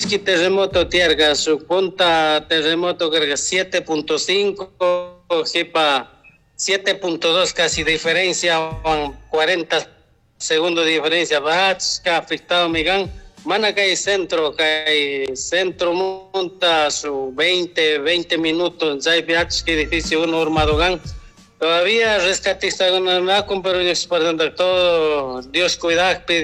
Piatsky terremoto tierra, su punta terremoto creo que 7.5, Jipa 7.2 casi diferencia, 40 segundos de diferencia, Bachka, afectado Migán, mana que hay centro monta su 20 minutos, ya hay Piatsky, edificio 1 Urmadogán, todavía rescatista con pero es por todo, Dios cuida,